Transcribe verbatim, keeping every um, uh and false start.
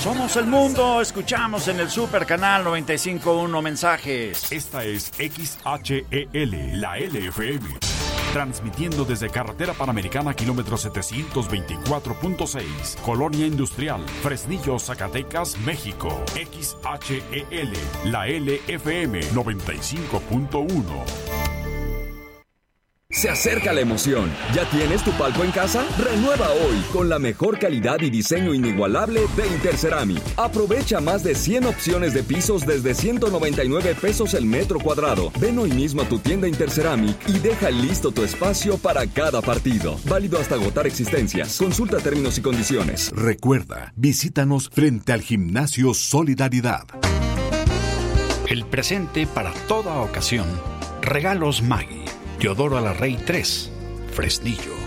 Somos el mundo, escuchamos en el Super Canal noventa y cinco punto uno mensajes. Esta es X H E L, la L F M. Transmitiendo desde Carretera Panamericana, kilómetro setecientos veinticuatro punto seis, Colonia Industrial, Fresnillo, Zacatecas, México. X H E L, la L F M noventa y cinco punto uno. Se acerca la emoción. ¿Ya tienes tu palco en casa? Renueva hoy con la mejor calidad y diseño inigualable de Interceramic. Aprovecha más de cien opciones de pisos desde ciento noventa y nueve pesos el metro cuadrado. Ven hoy mismo a tu tienda Interceramic y deja listo tu espacio para cada partido. Válido hasta agotar existencias. Consulta términos y condiciones. Recuerda, visítanos frente al Gimnasio Solidaridad. El presente para toda ocasión. Regalos Maggi. Teodoro Alarrey tres, Fresnillo.